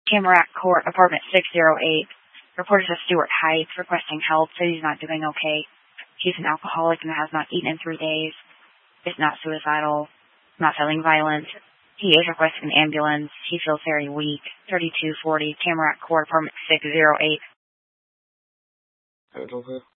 Tamarack Court, apartment 608. Reported to Stuart Heights requesting help, says he's not doing okay. He's an alcoholic and has not eaten in 3 days. Is not suicidal, not feeling violent. He is requesting an ambulance. He feels very weak. 3240 Tamarack Court, apartment 608.